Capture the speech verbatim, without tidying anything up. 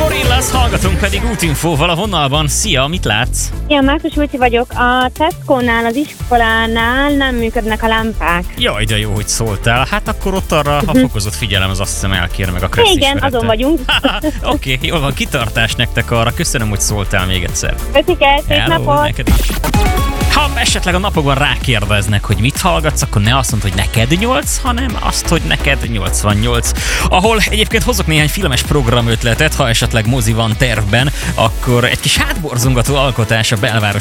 Gorillaz, hallgatunk pedig útinfóval a vonalban. Szia, mit látsz? Szia, Márkus Ulci vagyok. A Tesco-nál, az iskolánál nem működnek a lámpák. Jaj, de jó, hogy szóltál. Hát akkor ott arra a fokozott figyelem az azt hiszem elkér meg a kressz Igen, ismerete. azon vagyunk. Oké, okay, jól van, kitartás nektek arra. Köszönöm, hogy szóltál még egyszer. Köszike, szép Hello, napot! neked is. Ha esetleg a napokban rákérdeznek, hogy mit hallgatsz, akkor ne azt mondd, hogy neked nyolc, hanem azt, hogy neked nyolcvannyolc. Ahol egyébként hozok néhány filmes programötletet, ha esetleg mozi van tervben, akkor egy kis hátborzongató alkotás a belváros